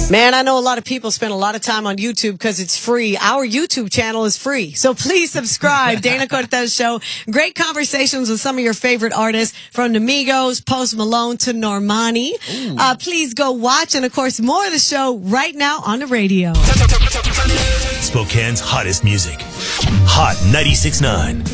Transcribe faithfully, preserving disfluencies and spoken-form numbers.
Man, I know a lot of people spend a lot of time on YouTube because it's free. Our YouTube channel is free. So please subscribe. Dana Cortez Show. Great conversations with some of your favorite artists, from the Migos, Post Malone to Normani. Uh, please go watch. And, of course, more of the show right now on the radio. Spokane's hottest music. Hot ninety-six point nine.